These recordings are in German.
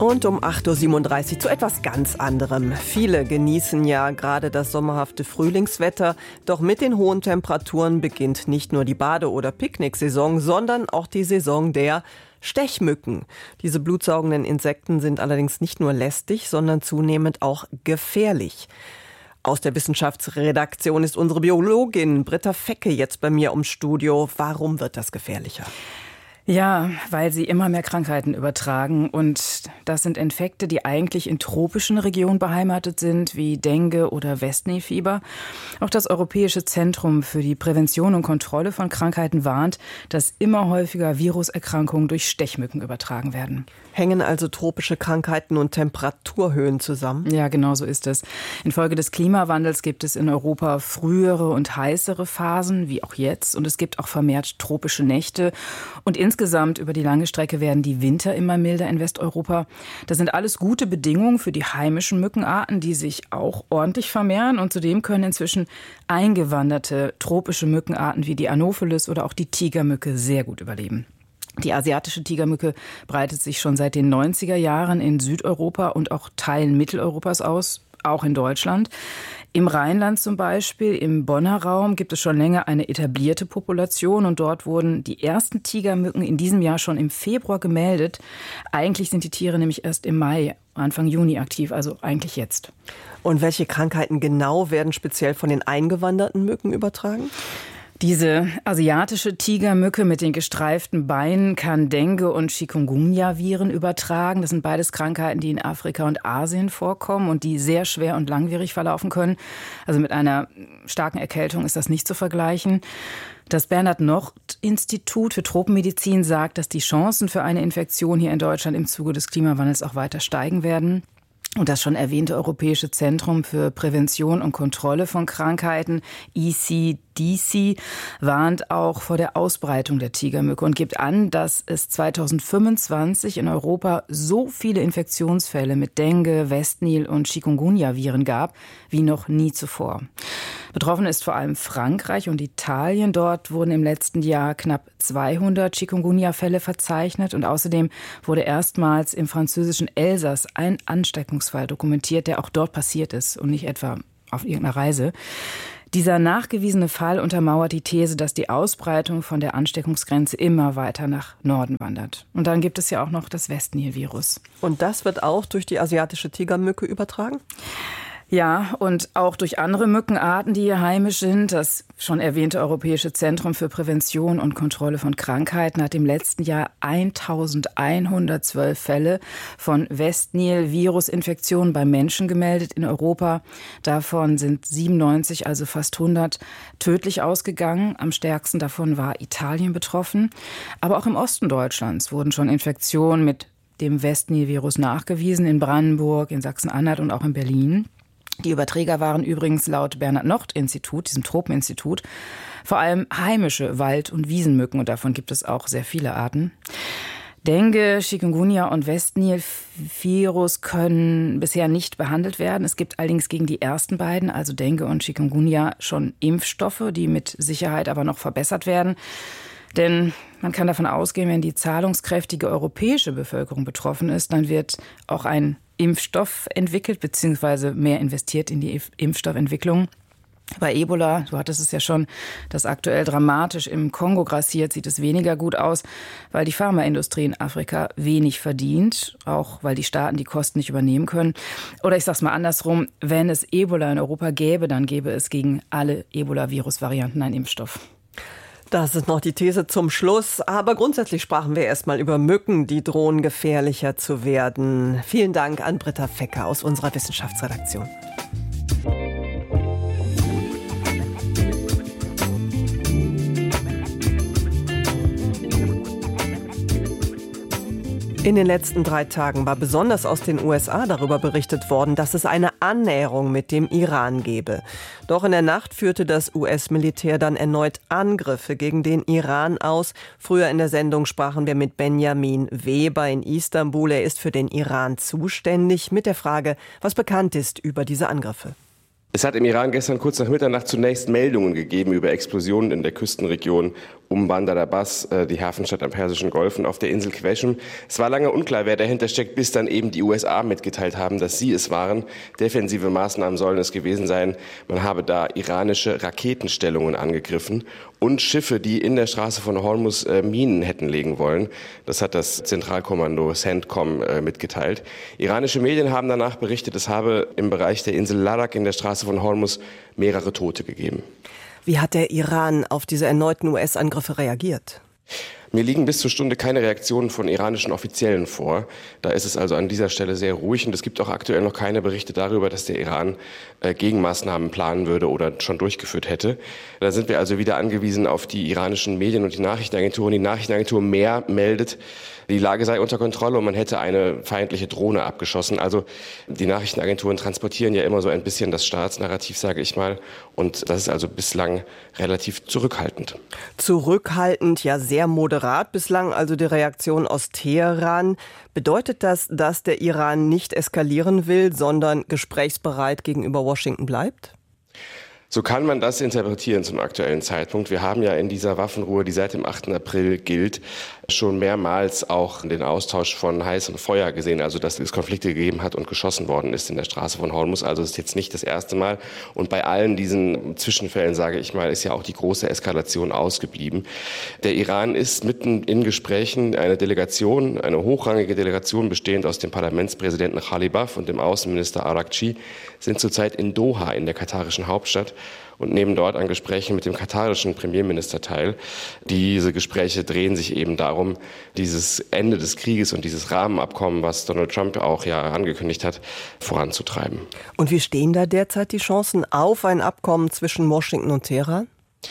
Und um 8.37 Uhr zu etwas ganz anderem. Viele genießen ja gerade das sommerhafte Frühlingswetter. Doch mit den hohen Temperaturen beginnt nicht nur die Bade- oder Picknicksaison, sondern auch die Saison der Stechmücken. Diese blutsaugenden Insekten sind allerdings nicht nur lästig, sondern zunehmend auch gefährlich. Aus der Wissenschaftsredaktion ist unsere Biologin Britta Fecke jetzt bei mir im Studio. Warum wird das gefährlicher? Ja, weil sie immer mehr Krankheiten übertragen. Und das sind Infekte, die eigentlich in tropischen Regionen beheimatet sind, wie Dengue oder Westnilfieber. Auch das Europäische Zentrum für die Prävention und Kontrolle von Krankheiten warnt, dass immer häufiger Viruserkrankungen durch Stechmücken übertragen werden. Hängen also tropische Krankheiten und Temperaturhöhen zusammen? Ja, genau so ist es. Infolge des Klimawandels gibt es in Europa frühere und heißere Phasen, wie auch jetzt. Und es gibt auch vermehrt tropische Nächte. Und insgesamt über die lange Strecke werden die Winter immer milder in Westeuropa. Das sind alles gute Bedingungen für die heimischen Mückenarten, die sich auch ordentlich vermehren. Und zudem können inzwischen eingewanderte tropische Mückenarten wie die Anopheles oder auch die Tigermücke sehr gut überleben. Die asiatische Tigermücke breitet sich schon seit den 90er Jahren in Südeuropa und auch Teilen Mitteleuropas aus, auch in Deutschland. Im Rheinland zum Beispiel, im Bonner Raum, gibt es schon länger eine etablierte Population und dort wurden die ersten Tigermücken in diesem Jahr schon im Februar gemeldet. Eigentlich sind die Tiere nämlich erst im Mai, Anfang Juni aktiv, also eigentlich jetzt. Und welche Krankheiten genau werden speziell von den eingewanderten Mücken übertragen? Diese asiatische Tigermücke mit den gestreiften Beinen kann Dengue- und Chikungunya-Viren übertragen. Das sind beides Krankheiten, die in Afrika und Asien vorkommen und die sehr schwer und langwierig verlaufen können. Also mit einer starken Erkältung ist das nicht zu vergleichen. Das Bernhard-Nocht-Institut für Tropenmedizin sagt, dass die Chancen für eine Infektion hier in Deutschland im Zuge des Klimawandels auch weiter steigen werden. Und das schon erwähnte Europäische Zentrum für Prävention und Kontrolle von Krankheiten, ECDC, warnt auch vor der Ausbreitung der Tigermücke und gibt an, dass es 2025 in Europa so viele Infektionsfälle mit Dengue, Westnil und Chikungunya-Viren gab wie noch nie zuvor. Betroffen ist vor allem Frankreich und Italien. Dort wurden im letzten Jahr knapp 200 Chikungunya-Fälle verzeichnet. Und außerdem wurde erstmals im französischen Elsass ein Ansteckungsfall dokumentiert, der auch dort passiert ist und nicht etwa auf irgendeiner Reise. Dieser nachgewiesene Fall untermauert die These, dass die Ausbreitung von der Ansteckungsgrenze immer weiter nach Norden wandert. Und dann gibt es ja auch noch das Westnil-Virus. Und das wird auch durch die asiatische Tigermücke übertragen? Ja, und auch durch andere Mückenarten, die hier heimisch sind. Das schon erwähnte Europäische Zentrum für Prävention und Kontrolle von Krankheiten hat im letzten Jahr 1112 Fälle von Westnil-Virusinfektionen bei Menschen gemeldet in Europa. Davon sind 97, also fast 100, tödlich ausgegangen. Am stärksten davon war Italien betroffen. Aber auch im Osten Deutschlands wurden schon Infektionen mit dem Westnil-Virus nachgewiesen, in Brandenburg, in Sachsen-Anhalt und auch in Berlin. Die Überträger waren übrigens laut Bernhard-Nocht-Institut, diesem Tropeninstitut, vor allem heimische Wald- und Wiesenmücken und davon gibt es auch sehr viele Arten. Dengue, Chikungunya und Westnil-Virus können bisher nicht behandelt werden. Es gibt allerdings gegen die ersten beiden, also Dengue und Chikungunya, schon Impfstoffe, die mit Sicherheit aber noch verbessert werden. Denn man kann davon ausgehen, wenn die zahlungskräftige europäische Bevölkerung betroffen ist, dann wird auch ein Impfstoff entwickelt, beziehungsweise mehr investiert in die Impfstoffentwicklung. Bei Ebola, du hattest es ja schon, das aktuell dramatisch im Kongo grassiert, sieht es weniger gut aus, weil die Pharmaindustrie in Afrika wenig verdient, auch weil die Staaten die Kosten nicht übernehmen können. Oder ich sag's mal andersrum, wenn es Ebola in Europa gäbe, dann gäbe es gegen alle Ebola-Virus-Varianten einen Impfstoff. Das ist noch die These zum Schluss. Aber grundsätzlich sprachen wir erstmal über Mücken, die drohen gefährlicher zu werden. Vielen Dank an Britta Fecke aus unserer Wissenschaftsredaktion. In den letzten 3 Tagen war besonders aus den USA darüber berichtet worden, dass es eine Annäherung mit dem Iran gebe. Doch in der Nacht führte das US-Militär dann erneut Angriffe gegen den Iran aus. Früher in der Sendung sprachen wir mit Benjamin Weber in Istanbul. Er ist für den Iran zuständig mit der Frage, was bekannt ist über diese Angriffe. Es hat im Iran gestern kurz nach Mitternacht zunächst Meldungen gegeben über Explosionen in der Küstenregion um Bandar Abbas, die Hafenstadt am Persischen Golf und auf der Insel Qeshm. Es war lange unklar, wer dahinter steckt, bis dann eben die USA mitgeteilt haben, dass sie es waren. Defensive Maßnahmen sollen es gewesen sein. Man habe da iranische Raketenstellungen angegriffen und Schiffe, die in der Straße von Hormuz Minen hätten legen wollen. Das hat das Zentralkommando CENTCOM mitgeteilt. Iranische Medien haben danach berichtet, es habe im Bereich der Insel Larak in der Straße von Hormuz mehrere Tote gegeben. Wie hat der Iran auf diese erneuten US-Angriffe reagiert? Mir liegen bis zur Stunde keine Reaktionen von iranischen Offiziellen vor. Da ist es also an dieser Stelle sehr ruhig und es gibt auch aktuell noch keine Berichte darüber, dass der Iran Gegenmaßnahmen planen würde oder schon durchgeführt hätte. Da sind wir also wieder angewiesen auf die iranischen Medien und die Nachrichtenagenturen. Die Nachrichtenagentur MER meldet, die Lage sei unter Kontrolle und man hätte eine feindliche Drohne abgeschossen. Also die Nachrichtenagenturen transportieren ja immer so ein bisschen das Staatsnarrativ, sage ich mal. Und das ist also bislang relativ zurückhaltend. Zurückhaltend, ja sehr moderat bislang, also die Reaktion aus Teheran. Bedeutet das, dass der Iran nicht eskalieren will, sondern gesprächsbereit gegenüber Washington bleibt? So kann man das interpretieren zum aktuellen Zeitpunkt. Wir haben ja in dieser Waffenruhe, die seit dem 8. April gilt, schon mehrmals auch den Austausch von Heiß und Feuer gesehen, also dass es Konflikte gegeben hat und geschossen worden ist in der Straße von Hormuz. Also es ist jetzt nicht das erste Mal. Und bei allen diesen Zwischenfällen, sage ich mal, ist ja auch die große Eskalation ausgeblieben. Der Iran ist mitten in Gesprächen. Eine Delegation, eine hochrangige Delegation bestehend aus dem Parlamentspräsidenten Ghalibaf und dem Außenminister Araghchi sind zurzeit in Doha in der katarischen Hauptstadt und nehmen dort an Gesprächen mit dem katarischen Premierminister teil. Diese Gespräche drehen sich eben darum, dieses Ende des Krieges und dieses Rahmenabkommen, was Donald Trump auch ja angekündigt hat, voranzutreiben. Und wie stehen da derzeit die Chancen auf ein Abkommen zwischen Washington und Teheran?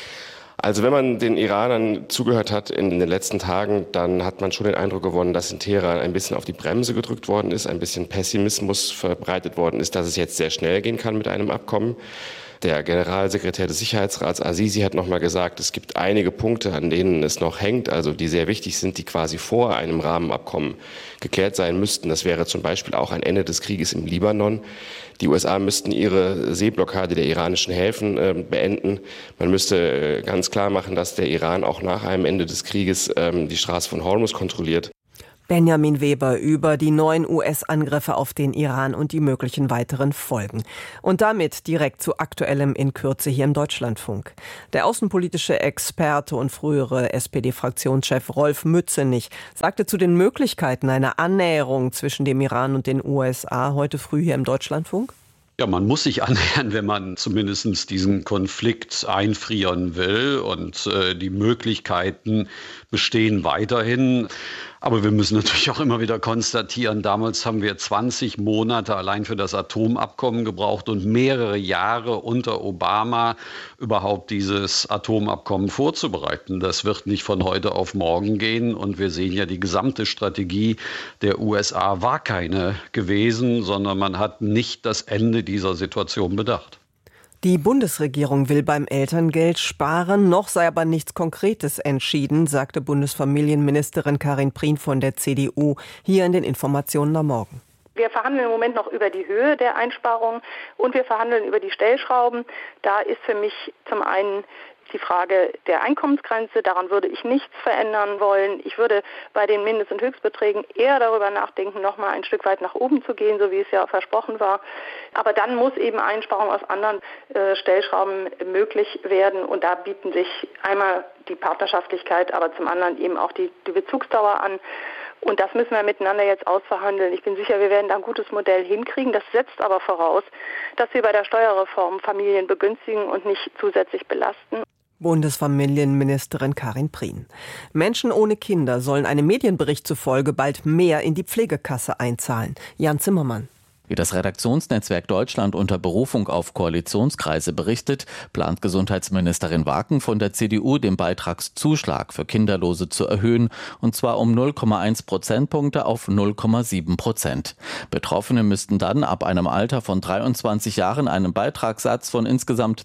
Also wenn man den Iranern zugehört hat in den letzten Tagen, dann hat man schon den Eindruck gewonnen, dass in Teheran ein bisschen auf die Bremse gedrückt worden ist, ein bisschen Pessimismus verbreitet worden ist, dass es jetzt sehr schnell gehen kann mit einem Abkommen. Der Generalsekretär des Sicherheitsrats Azizi hat nochmal gesagt, es gibt einige Punkte, an denen es noch hängt, also die sehr wichtig sind, die quasi vor einem Rahmenabkommen geklärt sein müssten. Das wäre zum Beispiel auch ein Ende des Krieges im Libanon. Die USA müssten ihre Seeblockade der iranischen Häfen beenden. Man müsste ganz klar machen, dass der Iran auch nach einem Ende des Krieges die Straße von Hormuz kontrolliert. Benjamin Weber über die neuen US-Angriffe auf den Iran und die möglichen weiteren Folgen. Und damit direkt zu Aktuellem in Kürze hier im Deutschlandfunk. Der außenpolitische Experte und frühere SPD-Fraktionschef Rolf Mützenich sagte zu den Möglichkeiten einer Annäherung zwischen dem Iran und den USA heute früh hier im Deutschlandfunk. Ja, man muss sich annähern, wenn man zumindest diesen Konflikt einfrieren will. Und die Möglichkeiten bestehen weiterhin. Aber wir müssen natürlich auch immer wieder konstatieren, damals haben wir 20 Monate allein für das Atomabkommen gebraucht und mehrere Jahre unter Obama überhaupt dieses Atomabkommen vorzubereiten. Das wird nicht von heute auf morgen gehen. Und wir sehen ja, die gesamte Strategie der USA war keine gewesen, sondern man hat nicht das Ende dieser Situation bedacht. Die Bundesregierung will beim Elterngeld sparen, noch sei aber nichts Konkretes entschieden, sagte Bundesfamilienministerin Karin Prien von der CDU hier in den Informationen am Morgen. Wir verhandeln im Moment noch über die Höhe der Einsparungen und wir verhandeln über die Stellschrauben. Da ist für mich zum einen die Frage der Einkommensgrenze, daran würde ich nichts verändern wollen. Ich würde bei den Mindest- und Höchstbeträgen eher darüber nachdenken, noch mal ein Stück weit nach oben zu gehen, so wie es ja versprochen war. Aber dann muss eben Einsparung aus anderen Stellschrauben möglich werden. Und da bieten sich einmal die Partnerschaftlichkeit, aber zum anderen eben auch die Bezugsdauer an. Und das müssen wir miteinander jetzt ausverhandeln. Ich bin sicher, wir werden da ein gutes Modell hinkriegen. Das setzt aber voraus, dass wir bei der Steuerreform Familien begünstigen und nicht zusätzlich belasten. Bundesfamilienministerin Karin Prien. Menschen ohne Kinder sollen einem Medienbericht zufolge bald mehr in die Pflegekasse einzahlen. Jan Zimmermann. Wie das Redaktionsnetzwerk Deutschland unter Berufung auf Koalitionskreise berichtet, plant Gesundheitsministerin Waken von der CDU, den Beitragszuschlag für Kinderlose zu erhöhen, und zwar um 0,1 Prozentpunkte auf 0,7%. Betroffene müssten dann ab einem Alter von 23 Jahren einen Beitragssatz von insgesamt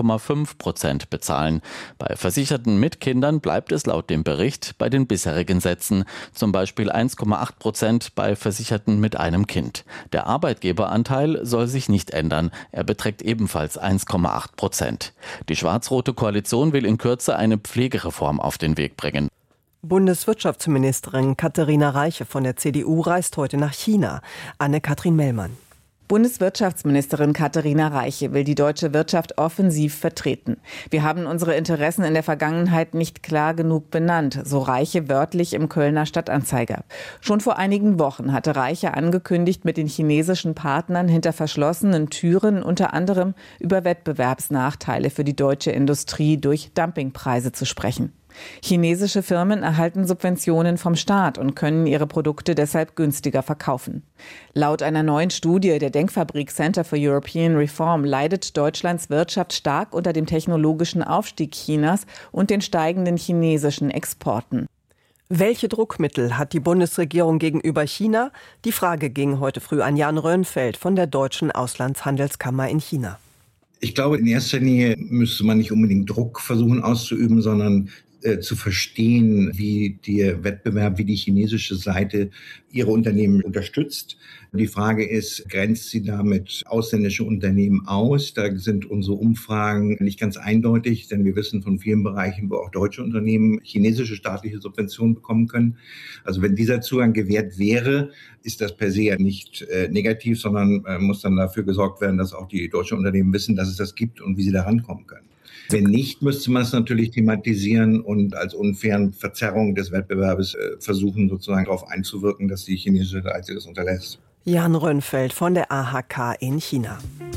2,5% bezahlen. Bei Versicherten mit Kindern bleibt es laut dem Bericht bei den bisherigen Sätzen, zum Beispiel 1,8% bei Versicherten mit einem Kind. Der Arbeitgeberanteil soll sich nicht ändern. Er beträgt ebenfalls 1,8%. Die schwarz-rote Koalition will in Kürze eine Pflegereform auf den Weg bringen. Bundeswirtschaftsministerin Katharina Reiche von der CDU reist heute nach China. Anne-Kathrin Mellmann. Bundeswirtschaftsministerin Katharina Reiche will die deutsche Wirtschaft offensiv vertreten. Wir haben unsere Interessen in der Vergangenheit nicht klar genug benannt, so Reiche wörtlich im Kölner Stadtanzeiger. Schon vor einigen Wochen hatte Reiche angekündigt, mit den chinesischen Partnern hinter verschlossenen Türen unter anderem über Wettbewerbsnachteile für die deutsche Industrie durch Dumpingpreise zu sprechen. Chinesische Firmen erhalten Subventionen vom Staat und können ihre Produkte deshalb günstiger verkaufen. Laut einer neuen Studie der Denkfabrik Center for European Reform leidet Deutschlands Wirtschaft stark unter dem technologischen Aufstieg Chinas und den steigenden chinesischen Exporten. Welche Druckmittel hat die Bundesregierung gegenüber China? Die Frage ging heute früh an Jan Röhnfeld von der Deutschen Auslandshandelskammer in China. Ich glaube, in erster Linie müsste man nicht unbedingt Druck versuchen auszuüben, sondern zu verstehen, wie der Wettbewerb, wie die chinesische Seite ihre Unternehmen unterstützt. Die Frage ist, grenzt sie damit ausländische Unternehmen aus? Da sind unsere Umfragen nicht ganz eindeutig, denn wir wissen von vielen Bereichen, wo auch deutsche Unternehmen chinesische staatliche Subventionen bekommen können. Also wenn dieser Zugang gewährt wäre, ist das per se ja nicht negativ, sondern muss dann dafür gesorgt werden, dass auch die deutschen Unternehmen wissen, dass es das gibt und wie sie da rankommen können. Wenn nicht, müsste man es natürlich thematisieren und als unfairen Verzerrung des Wettbewerbs versuchen, sozusagen darauf einzuwirken, dass die chinesische Seite das unterlässt. Jan Röhnfeld von der AHK in China.